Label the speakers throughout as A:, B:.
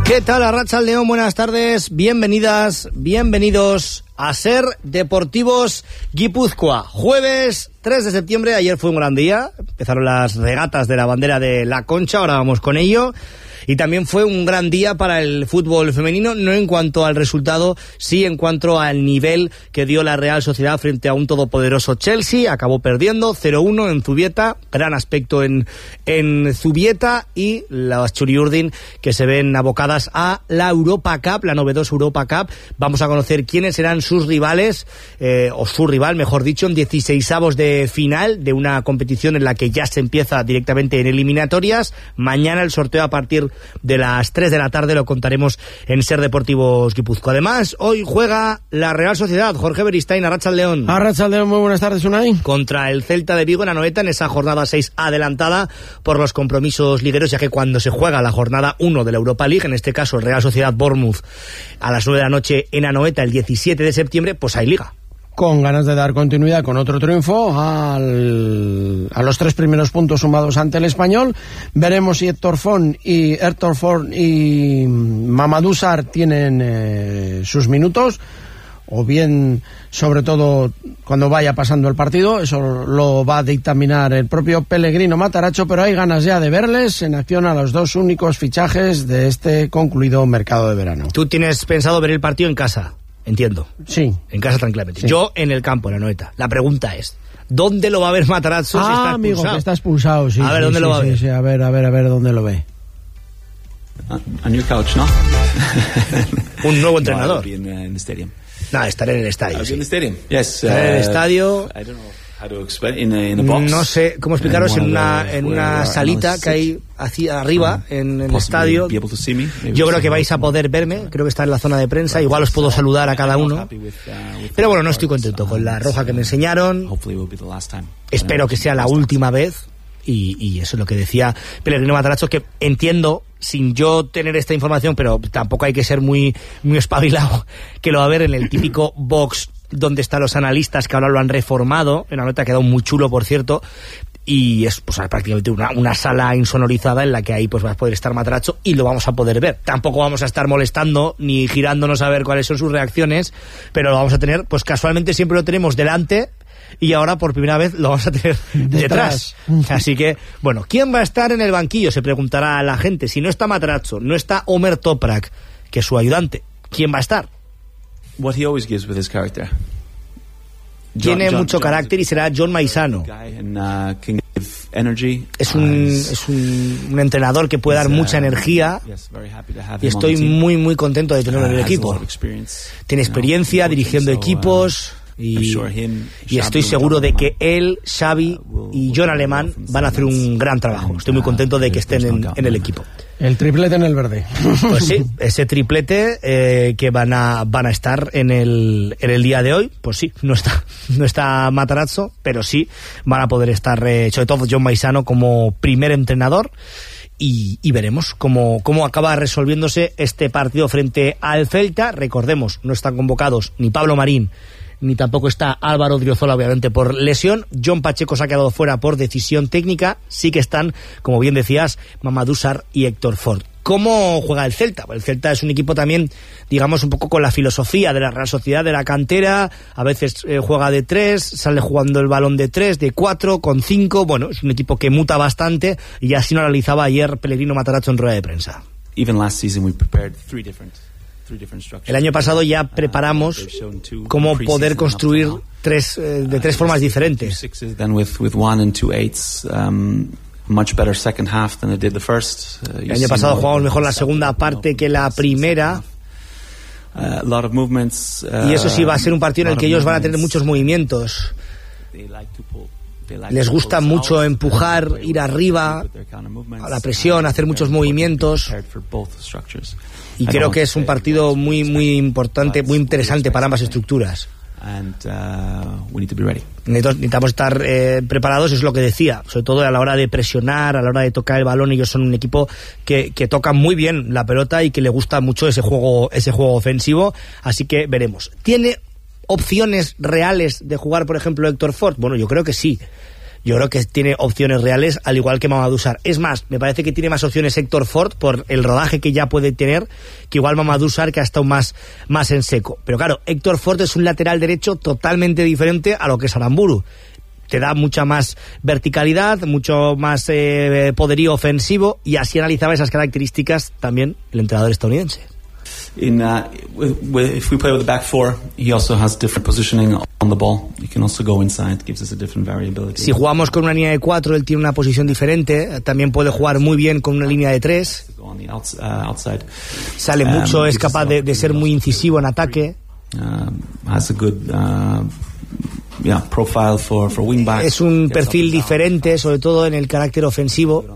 A: ¿Qué tal, Arratsaldeon? Buenas tardes, bienvenidas, bienvenidos a Ser Deportivos Guipúzcoa. Jueves 3 de septiembre, ayer fue un gran día, empezaron las regatas de la bandera de la Concha, ahora vamos con ello. Y también fue un gran día para el fútbol femenino, no en cuanto al resultado, sí en cuanto al nivel que dio la Real Sociedad frente a un todopoderoso Chelsea. Acabó perdiendo 0-1 en Zubieta, gran aspecto en Zubieta, y las Txuri-Urdin que se ven abocadas a la Europa Cup, la novedosa Europa Cup. Vamos a conocer quiénes serán sus rivales, o su rival, mejor dicho, en 16avos de final de una competición en la que ya se empieza directamente en eliminatorias. Mañana el sorteo a partir de las 3 de la tarde, lo contaremos en Ser Deportivos Guipúzcoa. Además, hoy juega la Real Sociedad. Jorge Beristain, Arratsaldeon.
B: Arratsaldeon, muy buenas tardes, Unai.
A: Contra el Celta de Vigo en Anoeta, en esa jornada 6 adelantada por los compromisos ligueros, ya que cuando se juega la jornada 1 de la Europa League, en este caso el Real Sociedad Bournemouth, a las 9 de la noche en Anoeta el 17 de septiembre, pues hay liga.
B: Con ganas de dar continuidad con otro triunfo a los 3 primeros puntos sumados ante el Español. Veremos si Héctor Font y Mamadou Sarr tienen sus minutos, o bien, sobre todo, cuando vaya pasando el partido. Eso lo va a dictaminar el propio Pellegrino Matarazzo, pero hay ganas ya de verles en acción a los 2 únicos fichajes de este concluido mercado de verano.
A: ¿Tú tienes pensado ver el partido en casa? Entiendo.
B: Sí.
A: En casa tranquilamente.
B: Sí.
A: Yo en el campo, en Anoeta. La pregunta es, ¿dónde lo va a ver Matarazzo si está expulsado?
B: Amigo, que está expulsado, sí.
A: A ver, ¿dónde lo va a ver?
B: Sí, a ver, ¿dónde lo ve?
C: On your couch, ¿no?
A: Un nuevo entrenador.
C: No, in the stadium.
A: No, estaré en el estadio.
C: In the stadium. Yes.
A: Estaré en el estadio.
C: I don't know how to explain in a box.
A: No sé cómo explicaros, en una salita que hay hacia arriba en el estadio. Yo creo que vais a poder verme, creo que está en la zona de prensa, igual os puedo saludar a cada uno. Pero bueno, no estoy contento con la roja que me enseñaron. Espero que sea la última vez. Y eso es lo que decía Pellegrino Matarazzo, que entiendo, sin yo tener esta información, pero tampoco hay que ser muy espabilado, que lo va a ver en el típico box donde están los analistas, que ahora lo han reformado. En la nota ha quedado muy chulo, por cierto, y es pues prácticamente una sala insonorizada en la que ahí pues va a poder estar Matarazzo y lo vamos a poder ver. Tampoco vamos a estar molestando ni girándonos a ver cuáles son sus reacciones, pero lo vamos a tener, pues casualmente siempre lo tenemos delante, y ahora por primera vez lo vamos a tener detrás. Así que, bueno, ¿quién va a estar en el banquillo? Se preguntará a la gente. Si no está Matarazzo, no está Omer Toprak, que es su ayudante, ¿quién va a estar?
C: What he always gives with his character.
A: Tiene mucho carácter y será John Maisano. Es un entrenador que puede dar mucha energía, y estoy muy muy contento de tenerlo en el equipo. Tiene experiencia dirigiendo equipos, y estoy seguro de que él, Xavi y Jon Alemán van a hacer un gran trabajo. Estoy muy contento de que estén en el equipo.
B: El triplete en el verde.
A: Pues sí, ese triplete que van a estar en el día de hoy. Pues sí, no está Matarazzo, pero sí van a poder estar, sobre todo John Maisano como primer entrenador. Y veremos cómo acaba resolviéndose este partido frente al Celta. Recordemos, no están convocados ni Pablo Marín, ni tampoco está Álvaro Odriozola, obviamente por lesión. John Pacheco se ha quedado fuera por decisión técnica. Sí que están, como bien decías, Mamadou Sarr y Héctor Font. ¿Cómo juega el Celta? El Celta es un equipo también, digamos, un poco con la filosofía de la Real Sociedad, de la cantera. A veces juega de 3, sale jugando el balón de 3, de 4, con 5. Bueno, es un equipo que muta bastante, y así lo analizaba ayer Pellegrino Matarazzo en rueda de prensa.
C: Even last season we prepared
A: El año pasado ya preparamos cómo poder construir de 3 formas diferentes. El año pasado jugamos mejor la segunda parte que la primera. Y eso sí va a ser un partido en el que ellos van a tener muchos movimientos. Les gusta mucho empujar, ir arriba, a la presión, hacer muchos movimientos. Y creo que es un partido muy muy importante, muy interesante para ambas estructuras. Necesitamos estar preparados, es lo que decía, sobre todo a la hora de presionar, a la hora de tocar el balón. Ellos son un equipo que toca muy bien la pelota y que le gusta mucho ese juego ofensivo, así que veremos. ¿Tiene opciones reales de jugar, por ejemplo, Héctor Font? Bueno, yo creo que sí. yo creo que tiene opciones reales, al igual que Mamadou Sarr. Es más, me parece que tiene más opciones Héctor Ford por el rodaje que ya puede tener, que igual Mamadou Sarr, que ha estado más en seco. Pero claro, Héctor Ford es un lateral derecho totalmente diferente a lo que es Aramburu. Te da mucha más verticalidad, mucho más poderío ofensivo, y así analizaba esas características también el entrenador estadounidense.
C: If we play with the back four, he also has different positioning on the ball. He can also go inside, gives us a different variability.
A: Si jugamos con una línea de 4, él tiene una posición diferente. También puede jugar muy bien con una línea de 3. Sale mucho, es capaz de ser muy incisivo en ataque.
C: Has a good profile for wing back.
A: Es un perfil diferente, sobre todo en el carácter ofensivo.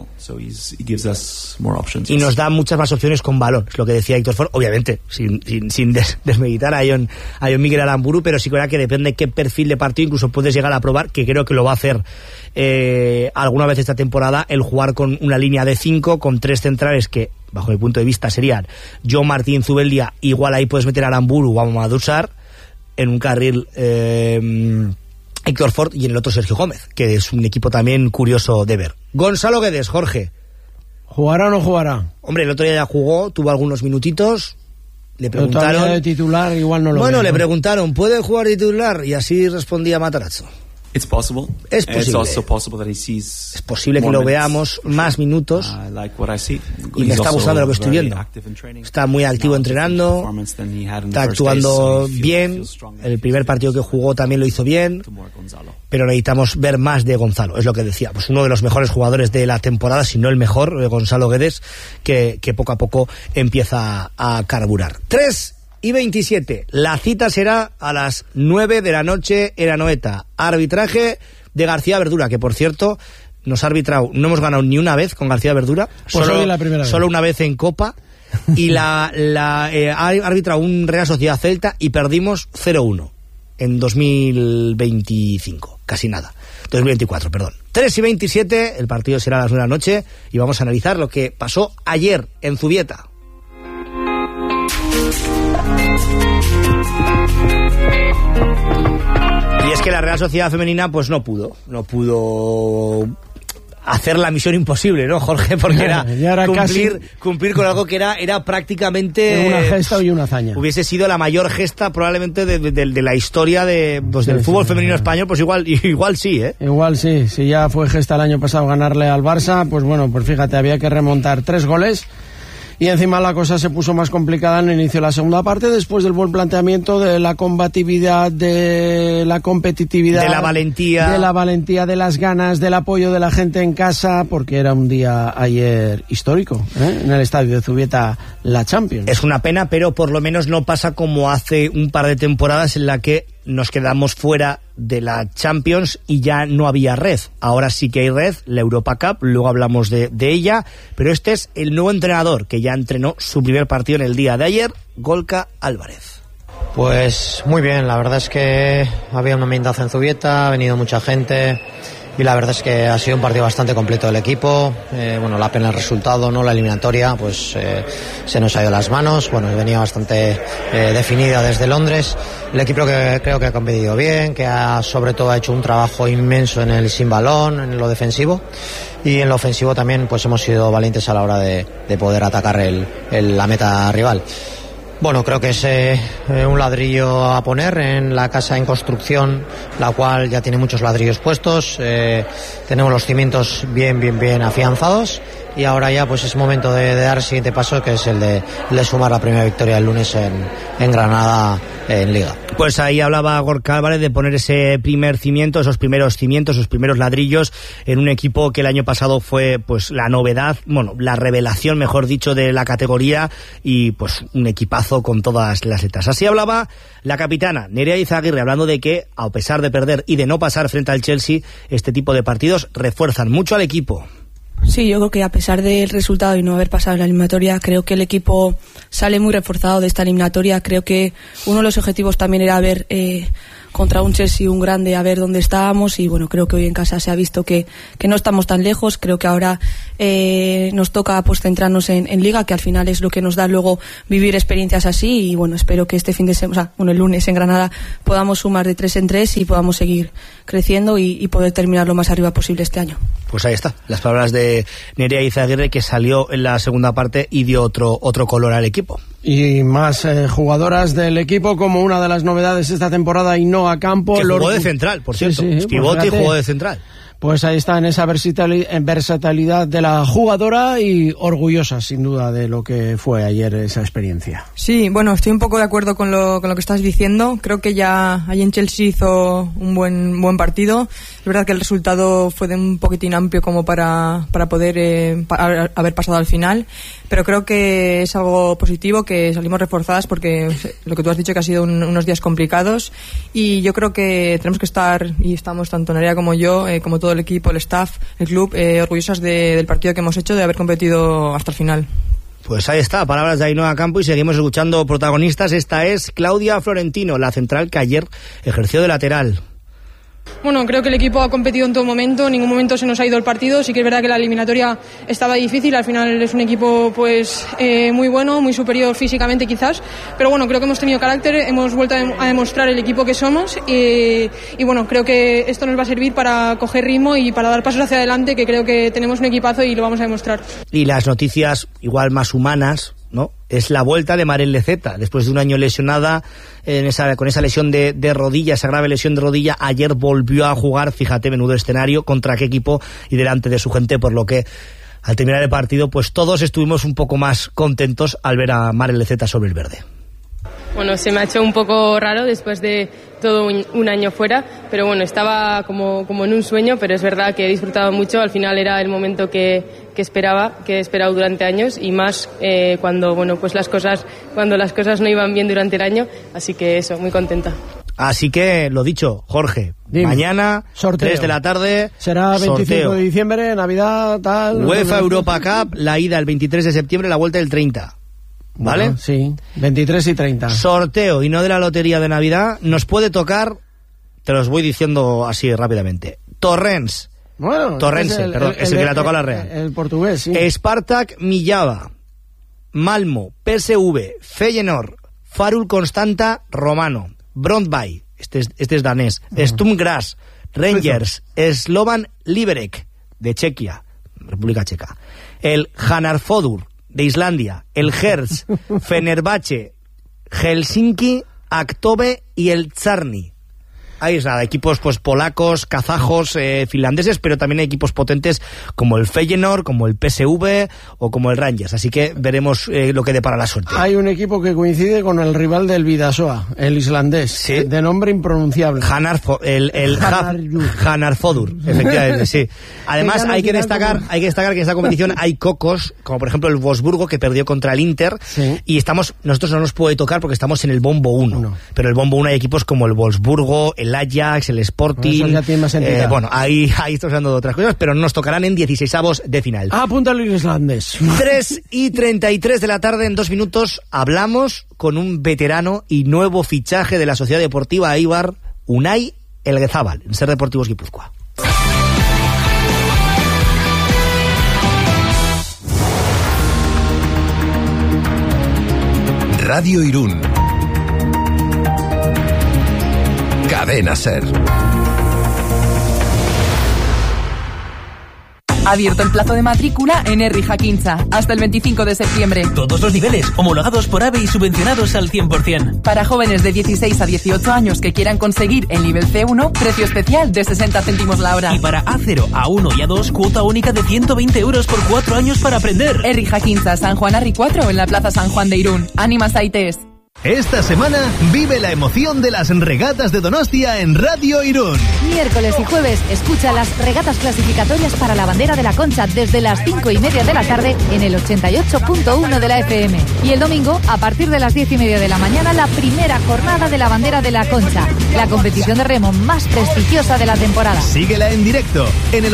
A: Y nos da muchas más opciones con balón, es lo que decía Héctor Ford, obviamente sin desmeditar a John Miguel Aramburu, pero sí que depende de qué perfil de partido incluso puedes llegar a probar, que creo que lo va a hacer alguna vez esta temporada, el jugar con una línea de 5 con 3 centrales que bajo mi punto de vista serían John Martín, Zubeldia, igual ahí puedes meter a Aramburu o a Mamadou Sarr, en un carril Héctor Ford y en el otro Sergio Gómez, que es un equipo también curioso de ver. Gonzalo Guedes, Jorge.
B: ¿Jugará o no jugará?
A: Hombre, el otro día ya jugó, tuvo algunos minutitos. Le preguntaron.
B: De titular igual no lo
A: Bueno,
B: veo,
A: le
B: ¿no?
A: preguntaron, ¿puede jugar de titular? Y así respondía Matarazzo.
C: It's possible.
A: Es posible.
C: It's also possible that he sees
A: es posible que lo veamos más minutos. Y me está gustando lo que estoy viendo. Está muy activo entrenando. Está actuando bien. El primer partido que jugó también lo hizo bien. Pero necesitamos ver más de Gonzalo. Es lo que decía. Pues uno de los mejores jugadores de la temporada, si no el mejor, Gonzalo Guedes, que poco a poco empieza a carburar. 3:27. La cita será a las 9 de la noche en Anoeta. Arbitraje de García Verdura, que por cierto nos ha arbitrado, no hemos ganado ni una vez con García Verdura,
B: pues solo
A: una vez en Copa, y ha arbitrado un Real Sociedad Celta y perdimos 0-1 en 2025, casi nada. 2024, perdón. 3:27, el partido será a las 9 de la noche y vamos a analizar lo que pasó ayer en Zubieta. Y es que la Real Sociedad Femenina pues no pudo hacer la misión imposible, ¿no, Jorge? Porque era cumplir con algo que era prácticamente
B: una gesta y una hazaña.
A: Hubiese sido la mayor gesta probablemente de la historia del fútbol femenino español, pues igual sí, ¿eh?
B: Igual sí, si ya fue gesta el año pasado ganarle al Barça, pues bueno, pues fíjate, había que remontar 3 goles. Y encima la cosa se puso más complicada en el inicio de la segunda parte, después del buen planteamiento, de la combatividad, de la competitividad,
A: de la valentía,
B: de las ganas, del apoyo de la gente en casa, porque era un día ayer histórico, en el estadio de Zubieta, la Champions.
A: Es una pena, pero por lo menos no pasa como hace un par de temporadas en la que nos quedamos fuera de la Champions y ya no había red. Ahora sí que hay red, la Europa Cup, luego hablamos de ella, pero este es el nuevo entrenador que ya entrenó su primer partido en el día de ayer, Gorka Álvarez.
D: Pues muy bien, la verdad es que había un ambientazo en Zubieta, ha venido mucha gente y la verdad es que ha sido un partido bastante completo del equipo. Bueno, la pena el resultado, no la eliminatoria, pues se nos ha ido de las manos. Bueno, venía bastante definida desde Londres. El equipo que creo que ha competido bien, que sobre todo ha hecho un trabajo inmenso en el sin balón, en lo defensivo, y en lo ofensivo también pues hemos sido valientes a la hora de poder atacar la meta rival. Bueno, creo que es un ladrillo a poner en la casa en construcción, la cual ya tiene muchos ladrillos puestos. Tenemos los cimientos bien afianzados y ahora ya pues es momento de dar el siguiente paso, que es el de sumar la primera victoria el lunes en Granada en Liga.
A: Pues ahí hablaba Gorka Álvarez de poner ese primer cimiento, esos primeros cimientos, esos primeros ladrillos en un equipo que el año pasado fue pues la novedad, bueno, la revelación, mejor dicho, de la categoría, y pues un equipazo con todas las letras. Así hablaba la capitana Nerea Izaguirre, hablando de que a pesar de perder y de no pasar frente al Chelsea, este tipo de partidos refuerzan mucho al equipo.
E: Sí, yo creo que a pesar del resultado y no haber pasado en la eliminatoria, creo que el equipo sale muy reforzado de esta eliminatoria. Creo que uno de los objetivos también era ver contra un Chelsea, un grande, a ver dónde estábamos, y bueno, creo que hoy en casa se ha visto que no estamos tan lejos. Creo que ahora nos toca pues centrarnos en Liga, que al final es lo que nos da luego vivir experiencias así, y bueno, espero que este fin de semana, el lunes en Granada, podamos sumar de 3 en 3 y podamos seguir creciendo y poder terminar lo más arriba posible este año.
A: Pues ahí está, las palabras de Nerea Izaguirre, que salió en la segunda parte y dio otro color al equipo.
B: Y más jugadoras del equipo, como una de las novedades esta temporada, Ainhoa Campo.
A: Que jugó de central, por cierto. Sí, pivote y jugó de central.
B: Pues ahí está, en esa versatilidad de la jugadora, y orgullosa sin duda de lo que fue ayer esa experiencia.
F: Sí, bueno, estoy un poco de acuerdo con lo que estás diciendo. Creo que ya allí en Chelsea hizo un buen partido. Es verdad que el resultado fue de un poquitín amplio como para poder haber pasado al final, pero creo que es algo positivo, que salimos reforzadas, porque lo que tú has dicho, que ha sido unos días complicados, y yo creo que tenemos que estar, y estamos tanto Nerea como yo, como todo el equipo, el staff, el club, orgullosas del partido que hemos hecho, de haber competido hasta el final.
A: Pues ahí está, palabras de Ainhoa Campo, y seguimos escuchando protagonistas. Esta es Claudia Florentino, la central que ayer ejerció de lateral.
G: Bueno, creo que el equipo ha competido en todo momento, en ningún momento se nos ha ido el partido. Sí que es verdad que la eliminatoria estaba difícil, al final es un equipo pues muy bueno, muy superior físicamente quizás, pero bueno, creo que hemos tenido carácter, hemos vuelto a demostrar el equipo que somos, y bueno, creo que esto nos va a servir para coger ritmo y para dar pasos hacia adelante, que creo que tenemos un equipazo y lo vamos a demostrar.
A: Y las noticias igual más humanas, ¿no? Es la vuelta de Marel Lezeta, después de un año lesionada con esa lesión de rodilla, esa grave lesión de rodilla. Ayer volvió a jugar, fíjate, menudo escenario, contra qué equipo y delante de su gente, por lo que al terminar el partido pues todos estuvimos un poco más contentos al ver a Marel Lezeta sobre el verde.
H: Bueno, se me ha hecho un poco raro después de todo un año fuera, pero bueno, estaba como en un sueño, pero es verdad que he disfrutado mucho. Al final era el momento que he esperado durante años, y más cuando cuando las cosas no iban bien durante el año, así que eso, muy contenta.
A: Así que, lo dicho, Jorge, dime. Mañana, sorteo. 3 de la tarde,
B: será 25 sorteo. De diciembre, Navidad, tal...
A: UEFA Europa Cup, la ida el 23 de septiembre, la vuelta el 30. ¿Vale?
B: Bueno, sí, 23 y 30.
A: Sorteo, y no de la lotería de Navidad. Nos puede tocar, te los voy diciendo así rápidamente. Torrens.
B: Bueno,
A: Torrense, el que le ha tocado a la Real.
B: El portugués, sí.
A: Spartak Millava, Malmo, PSV, Feyenoord, Farul Constanta Romano, Brøndby, este es danés, Sturm Graz, Rangers, Slovan Liberec, de Chequia, República Checa, el Hanarfodur, de Islandia, el Hertz, Fenerbahce, Helsinki, Aktobe y el Czarny. Ahí es nada, equipos pues polacos, kazajos, finlandeses, pero también hay equipos potentes como el Feyenoord, como el PSV o como el Rangers, así que veremos lo que depara la suerte.
B: Hay un equipo que coincide con el rival del Vidasoa, el islandés, ¿sí? De nombre impronunciable.
A: Hanarfodur, efectivamente, sí. Además hay que destacar que en esta competición hay cocos, como por ejemplo el Wolfsburgo, que perdió contra el Inter, sí. Y nosotros no nos puede tocar porque estamos en el bombo 1, pero el bombo 1 hay equipos como el Wolfsburgo, el Ajax, el Sporting, bueno, ahí estamos hablando de otras cosas, pero nos tocarán en 16avos de final.
B: Apunta al islandés.
A: 3:33 de la tarde, en 2 minutos hablamos con un veterano y nuevo fichaje de la Sociedad Deportiva Eibar, Unai Elgezábal, en Ser Deportivos Guipúzcoa.
I: Radio Irún. Cadena Ser.
J: Abierto el plazo de matrícula en Herri Jakintza hasta el 25 de septiembre.
K: Todos los niveles homologados por AVE y subvencionados al 100%.
J: Para jóvenes de 16 a 18 años que quieran conseguir el nivel C1, precio especial de 60 céntimos la hora.
K: Y para A0, A1 y A2, cuota única de 120 euros por 4 años para aprender.
J: Herri Jakintza, San Juan Arri 4, en la Plaza San Juan de Irún. Ánimas Aites.
I: Esta semana vive la emoción de las regatas de Donostia en Radio Irún.
L: Miércoles y jueves escucha las regatas clasificatorias para la Bandera de la Concha desde las 5:30 de la tarde en el 88.1 de la FM. Y el domingo, a partir de las 10:30 de la mañana, la primera jornada de la Bandera de la Concha, la competición de remo más prestigiosa de la temporada.
I: Síguela en directo en el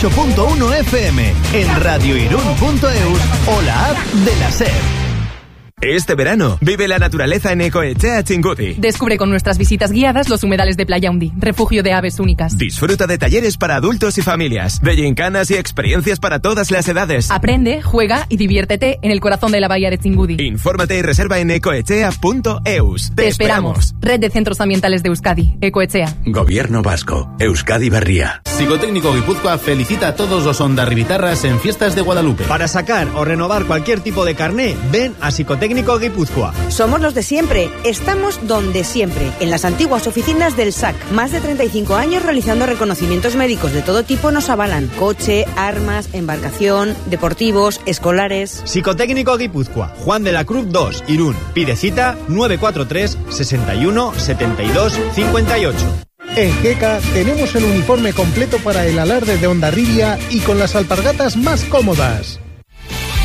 I: 88.1 FM, en radioirún.eus o la app de la SER.
M: Este verano, vive la naturaleza en Ecoechea Chingudi.
J: Descubre con nuestras visitas guiadas los humedales de Playa Undi, refugio de aves únicas.
M: Disfruta de talleres para adultos y familias, de gincanas y experiencias para todas las edades.
J: Aprende, juega y diviértete en el corazón de la bahía de Chingudi.
M: Infórmate y reserva en ecoechea.eus.
J: Te esperamos. Red de Centros Ambientales de Euskadi, Ecoechea.
N: Gobierno Vasco, Euskadi Berria.
O: Psicotécnico Guipúzcoa felicita a todos los ondarribitarras en Fiestas de Guadalupe.
P: Para sacar o renovar cualquier tipo de carné, ven a Psicotécnico Guipúzcoa.
Q: Somos los de siempre, estamos donde siempre, en las antiguas oficinas del SAC. Más de 35 años realizando reconocimientos médicos de todo tipo nos avalan. Coche, armas, embarcación, deportivos, escolares.
P: Psicotécnico Guipúzcoa, Juan de la Cruz 2, Irún. Pide cita 943 61 72 58.
R: En GECA tenemos el uniforme completo para el alarde de Hondarribia y con las alpargatas más cómodas.